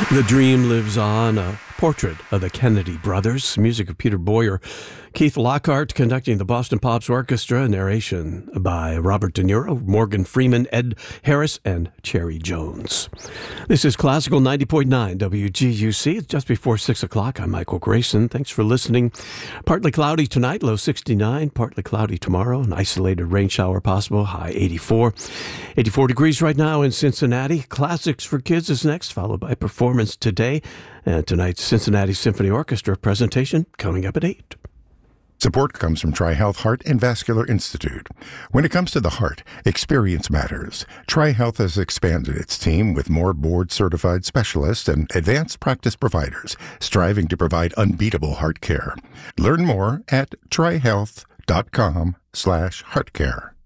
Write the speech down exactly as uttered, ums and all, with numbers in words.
The Dream Lives On, a portrait of the Kennedy brothers. Music of Peter Boyer. Keith Lockhart conducting the Boston Pops Orchestra. Narration by Robert De Niro, Morgan Freeman, Ed Harris, and Cherry Jones. This is Classical ninety point nine W G U C. It's just before six o'clock. I'm Michael Grayson. Thanks for listening. Partly cloudy tonight, low sixty-nine. Partly cloudy tomorrow. An isolated rain shower possible, high eighty-four. eighty-four degrees right now in Cincinnati. Classics for Kids is next, followed by Performance Today. And tonight's Cincinnati Symphony Orchestra presentation coming up at eight. Support comes from TriHealth Heart and Vascular Institute. When it comes to the heart, experience matters. TriHealth has expanded its team with more board-certified specialists and advanced practice providers, striving to provide unbeatable heart care. Learn more at trihealth.com slash heartcare.